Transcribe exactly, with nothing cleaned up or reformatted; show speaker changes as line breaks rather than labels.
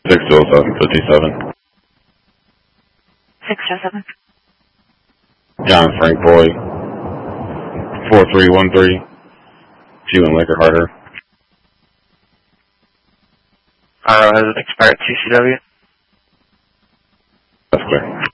six two oh seven fifty-seven.
six oh seven.
John Frank Boy. four three one three. Few and Liquor Harder.
R O has an expired T C W.
That's clear.